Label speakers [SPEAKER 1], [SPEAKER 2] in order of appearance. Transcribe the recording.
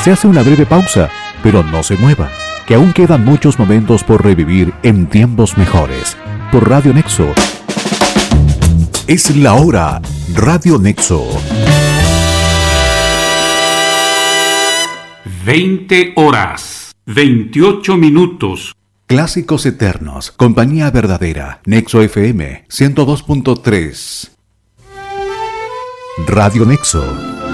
[SPEAKER 1] Se hace una breve pausa, pero no se mueva, que aún quedan muchos momentos por revivir en tiempos mejores. Por Radio Nexo. Es la hora. Radio Nexo.
[SPEAKER 2] 20 horas, 28 minutos.
[SPEAKER 1] Clásicos eternos. Compañía verdadera. Nexo FM 102.3. Radio Nexo.